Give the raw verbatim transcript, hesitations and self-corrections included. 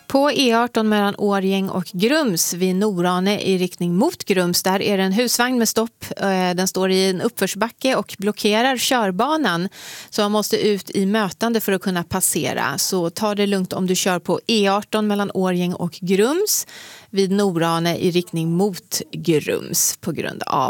På E arton mellan Årjäng och Grums vid Norane i riktning mot Grums, där är det en husvagn med stopp. Den står i en uppförsbacke och blockerar körbanan, så man måste ut i mötande för att kunna passera. Så ta det lugnt om du kör på E arton mellan Årjäng och Grums vid Norane i riktning mot Grums på grund av